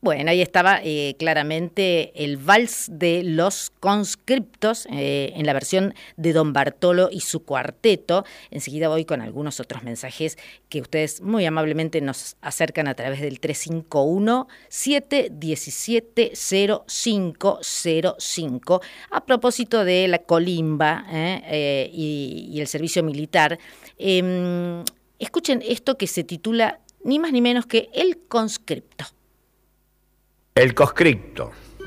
Bueno, ahí estaba claramente el vals de los conscriptos en la versión de Don Bartolo y su cuarteto. Enseguida voy con algunos otros mensajes que ustedes muy amablemente nos acercan a través del 351-717-0505 a propósito de la colimba y el servicio militar. Escuchen esto que se titula ni más ni menos que El conscripto. El conscripto.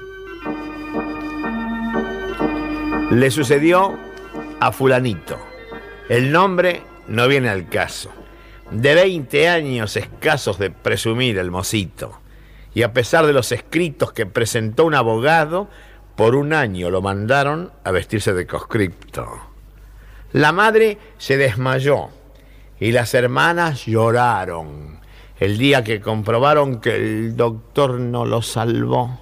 Le sucedió a fulanito. El nombre no viene al caso. De 20 años escasos de presumir el mocito. Y a pesar de los escritos que presentó un abogado, por un año lo mandaron a vestirse de conscripto. La madre se desmayó y las hermanas lloraron el día que comprobaron que el doctor no lo salvó.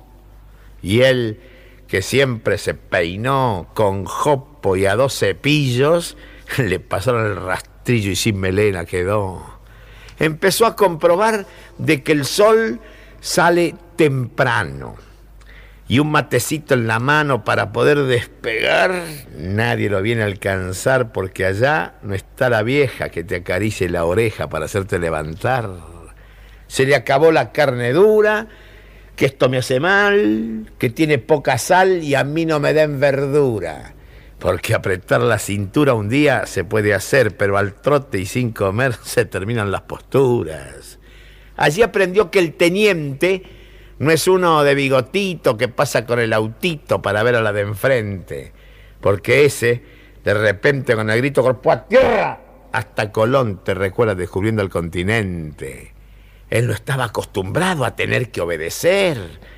Y él, que siempre se peinó con jopo y a 2 cepillos, le pasaron el rastrillo y sin melena quedó. Empezó a comprobar de que el sol sale temprano. Y un matecito en la mano para poder despegar, nadie lo viene a alcanzar porque allá no está la vieja que te acaricie la oreja para hacerte levantar. Se le acabó la carne dura, que esto me hace mal, que tiene poca sal y a mí no me den verdura. Porque apretar la cintura un día se puede hacer, pero al trote y sin comer se terminan las posturas. Allí aprendió que el teniente no es uno de bigotito que pasa con el autito para ver a la de enfrente. Porque ese, de repente con el grito cuerpo a tierra, hasta Colón te recuerda descubriendo el continente. Él no estaba acostumbrado a tener que obedecer,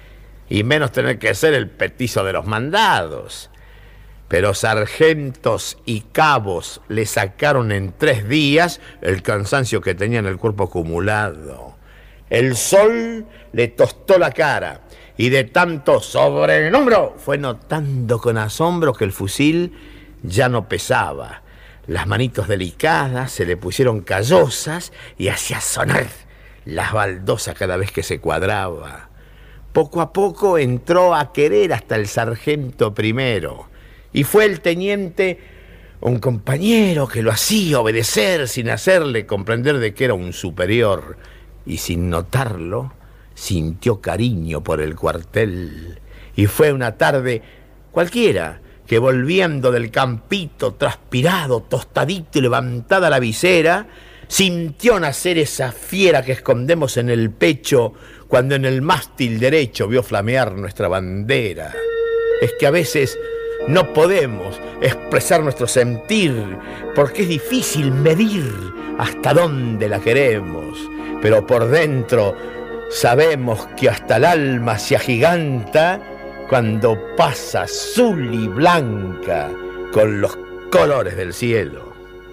y menos tener que ser el petizo de los mandados. Pero sargentos y cabos le sacaron en 3 días el cansancio que tenía en el cuerpo acumulado. El sol le tostó la cara, y de tanto sobrenombre fue notando con asombro que el fusil ya no pesaba. Las manitos delicadas se le pusieron callosas y hacía sonar las baldosas cada vez que se cuadraba. Poco a poco entró a querer hasta el sargento primero, y fue el teniente un compañero que lo hacía obedecer sin hacerle comprender de que era un superior, y sin notarlo sintió cariño por el cuartel. Y fue una tarde cualquiera que, volviendo del campito transpirado, tostadito y levantada la visera, sintió nacer esa fiera que escondemos en el pecho cuando en el mástil derecho vio flamear nuestra bandera. Es que a veces no podemos expresar nuestro sentir porque es difícil medir hasta dónde la queremos, pero por dentro sabemos que hasta el alma se agiganta cuando pasa azul y blanca con los colores del cielo.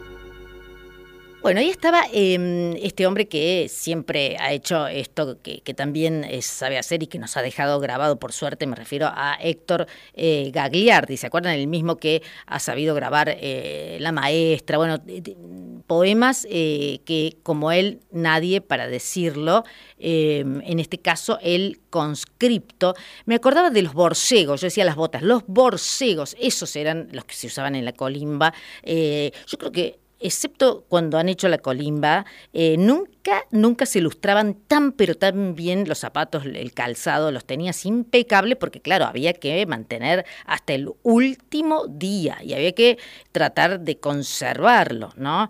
Bueno, ahí estaba este hombre que siempre ha hecho esto que también sabe hacer y que nos ha dejado grabado, por suerte, me refiero a Héctor Gagliardi. ¿Se acuerdan? El mismo que ha sabido grabar La Maestra, bueno, poemas que como él nadie para decirlo, en este caso el conscripto. Me acordaba de los borcegos, yo decía las botas, los borcegos, esos eran los que se usaban en la colimba. Yo creo que excepto cuando han hecho la colimba, nunca se lustraban tan pero tan bien los zapatos, el calzado, los tenías impecable porque claro, había que mantener hasta el último día y había que tratar de conservarlo, ¿no?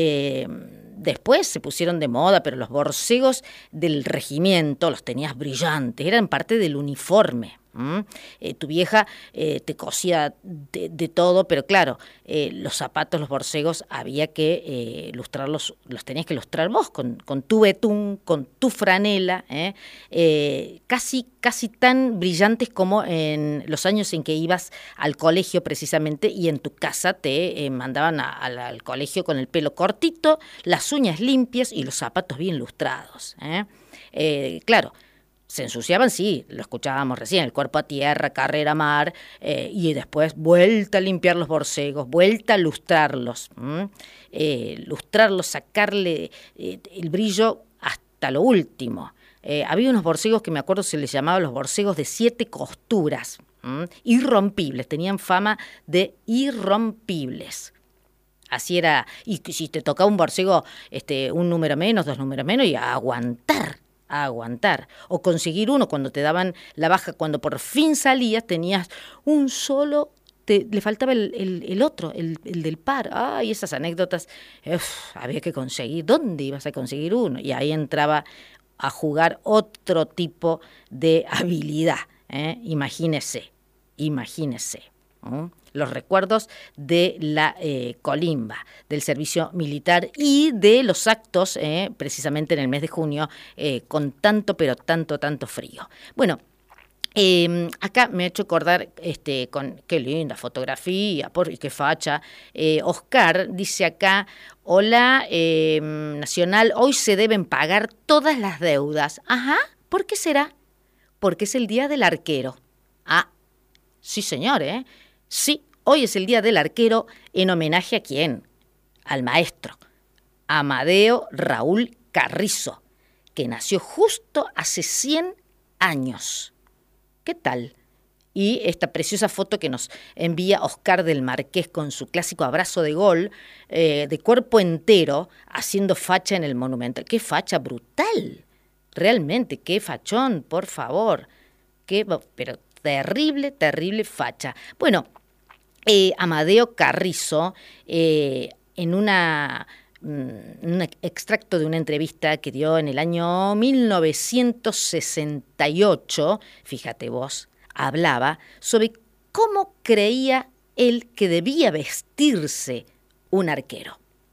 Después se pusieron de moda, pero los borcegos del regimiento los tenías brillantes, eran parte del uniforme. Tu vieja te cosía de todo, pero claro, los zapatos, los borcegos, había que lustrarlos, los tenías que lustrar vos con tu betún, con tu franela, casi tan brillantes como en los años en que ibas al colegio precisamente y en tu casa te mandaban al colegio con el pelo cortito, las uñas limpias y los zapatos bien lustrados. Claro, se ensuciaban, sí, lo escuchábamos recién, el cuerpo a tierra, carrera a mar, y después vuelta a limpiar los borcegos, vuelta a lustrarlos, lustrarlos, sacarle el brillo hasta lo último. Había unos borcegos que me acuerdo se les llamaba los borcegos de 7 costuras, irrompibles, tenían fama de irrompibles. Así era, y si te tocaba un borcego, un número menos, 2 números menos, y a aguantar. O conseguir uno cuando te daban la baja, cuando por fin salías, tenías un solo, le faltaba el otro, el del par. Ay, esas anécdotas, había que conseguir. ¿Dónde ibas a conseguir uno? Y ahí entraba a jugar otro tipo de habilidad. Imagínese. Los recuerdos de la colimba, del servicio militar y de los actos, precisamente en el mes de junio, con tanto, pero tanto frío. Bueno, acá me ha hecho acordar con qué linda fotografía, qué facha. Oscar dice acá: hola, Nacional, hoy se deben pagar todas las deudas. Ajá, ¿por qué será? Porque es el Día del Arquero. Ah, sí señor, sí, hoy es el Día del Arquero, en homenaje a ¿quién? Al maestro Amadeo Raúl Carrizo, que nació justo hace 100 años. ¿Qué tal? Y esta preciosa foto que nos envía Oscar del Marqués con su clásico abrazo de gol, de cuerpo entero, haciendo facha en el Monumental. ¡Qué facha brutal! Realmente, qué fachón, por favor. Pero terrible facha. Bueno, Amadeo Carrizo, en un extracto de una entrevista que dio en el año 1968, fíjate vos, hablaba sobre cómo creía él que debía vestirse un arquero.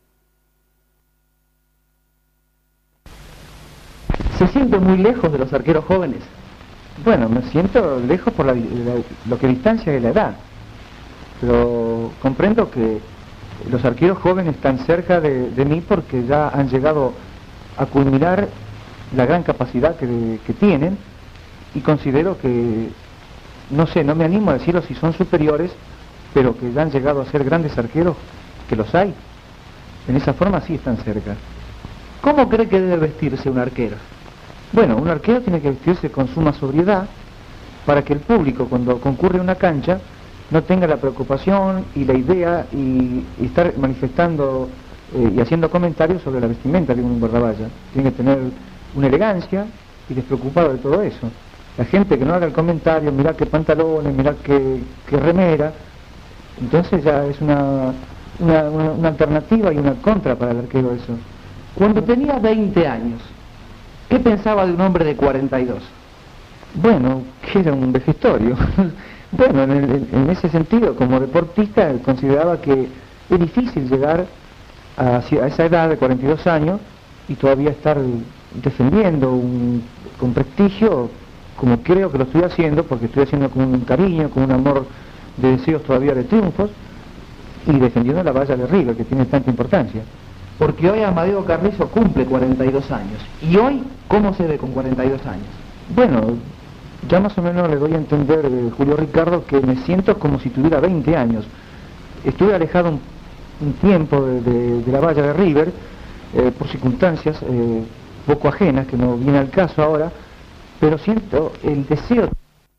Se siente muy lejos de los arqueros jóvenes. Bueno, me siento lejos por lo que distancia de la edad, pero comprendo que los arqueros jóvenes están cerca de mí porque ya han llegado a culminar la gran capacidad que tienen, y considero que, no sé, no me animo a decirlo si son superiores, pero que ya han llegado a ser grandes arqueros, que los hay. En esa forma sí están cerca. ¿Cómo cree que debe vestirse un arquero? Bueno, un arquero tiene que vestirse con suma sobriedad para que el público, cuando concurre a una cancha, no tenga la preocupación y la idea y estar manifestando y haciendo comentarios sobre la vestimenta de un guardaballa. Tiene que tener una elegancia y despreocupado de todo eso. La gente que no haga el comentario, mirá qué pantalones, mirá qué remera, entonces ya es una alternativa y una contra para el arquero eso. Cuando tenía 20 años, ¿qué pensaba de un hombre de 42? Bueno, que era un vejestorio. Bueno, en ese sentido, como deportista, consideraba que es difícil llegar a esa edad de 42 años y todavía estar defendiendo con prestigio, como creo que lo estoy haciendo, porque estoy haciendo con un cariño, con un amor de deseos todavía de triunfos, y defendiendo la valla de River, que tiene tanta importancia. Porque hoy Amadeo Carrizo cumple 42 años. ¿Y hoy cómo se ve con 42 años? Bueno, ya más o menos le doy a entender, Julio Ricardo, que me siento como si tuviera 20 años. Estuve alejado un tiempo de la valla de River, por circunstancias poco ajenas, que no viene al caso ahora, pero siento el deseo.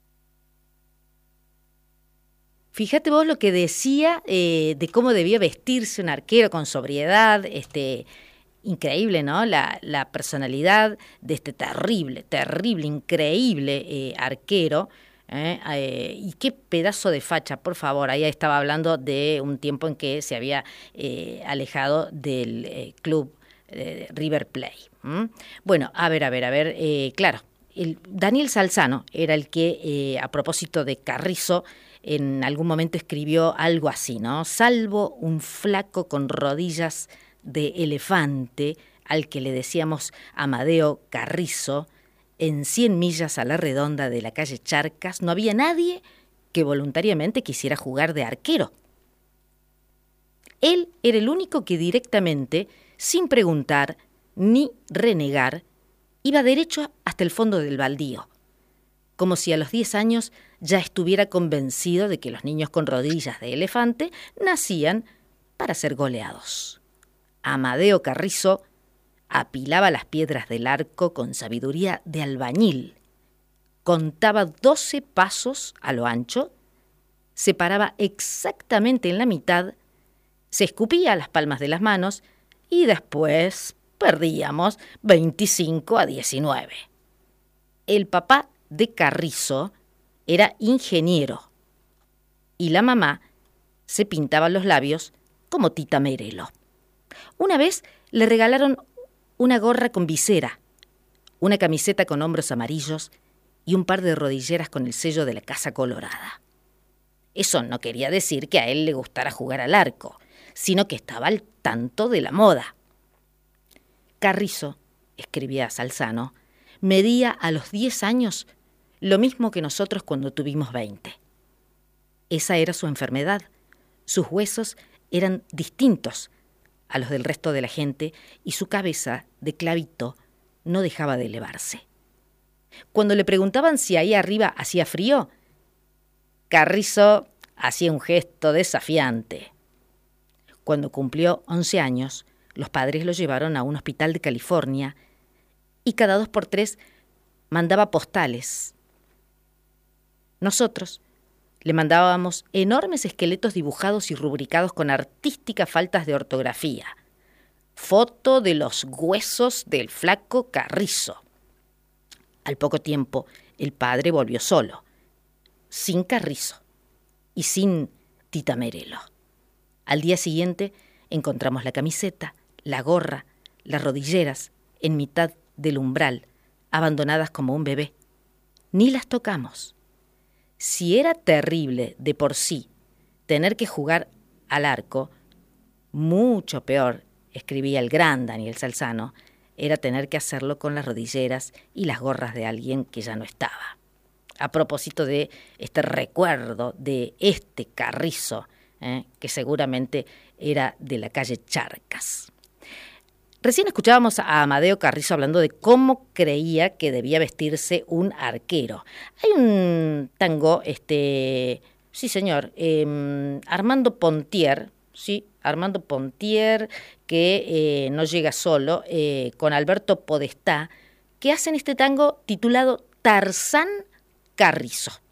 Fíjate vos lo que decía de cómo debía vestirse un arquero con sobriedad, increíble, ¿no? La personalidad de este terrible, increíble arquero, y qué pedazo de facha, por favor. Ahí estaba hablando de un tiempo en que se había alejado del club River Plate. Bueno, a ver, claro, Daniel Salzano era el que, a propósito de Carrizo, en algún momento escribió algo así, ¿no? Salvo un flaco con rodillas de elefante, al que le decíamos Amadeo Carrizo, en 100 millas a la redonda de la calle Charcas, no había nadie que voluntariamente quisiera jugar de arquero. Él era el único que directamente, sin preguntar ni renegar, iba derecho hasta el fondo del baldío, como si a los 10 años ya estuviera convencido de que los niños con rodillas de elefante nacían para ser goleados. Amadeo Carrizo apilaba las piedras del arco con sabiduría de albañil, contaba 12 pasos a lo ancho, se paraba exactamente en la mitad, se escupía las palmas de las manos y después perdíamos 25-19. El papá de Carrizo era ingeniero y la mamá se pintaba los labios como Tita Merello. Una vez le regalaron una gorra con visera, una camiseta con hombros amarillos y un par de rodilleras con el sello de la Casa Colorada. Eso no quería decir que a él le gustara jugar al arco, sino que estaba al tanto de la moda. Carrizo, escribía Salzano, medía a los 10 años lo mismo que nosotros cuando tuvimos 20. Esa era su enfermedad. Sus huesos eran distintos a los del resto de la gente y su cabeza de clavito no dejaba de elevarse. Cuando le preguntaban si ahí arriba hacía frío, Carrizo hacía un gesto desafiante. Cuando cumplió 11 años, los padres lo llevaron a un hospital de California y cada 2 por 3 mandaba postales. Nosotros le mandábamos enormes esqueletos dibujados y rubricados con artísticas faltas de ortografía. Foto de los huesos del flaco Carrizo. Al poco tiempo, el padre volvió solo, sin Carrizo y sin Tita Merello. Al día siguiente encontramos la camiseta, la gorra, las rodilleras en mitad del umbral, abandonadas como un bebé. Ni las tocamos. Si era terrible de por sí tener que jugar al arco, mucho peor, escribía el gran Daniel Salzano, era tener que hacerlo con las rodilleras y las gorras de alguien que ya no estaba. A propósito de este recuerdo de este Carrizo, que seguramente era de la calle Charcas. Recién escuchábamos a Amadeo Carrizo hablando de cómo creía que debía vestirse un arquero. Hay un tango, sí señor, Armando Pontier, que no llega solo, con Alberto Podestá, que hacen este tango titulado Tarzán Carrizo.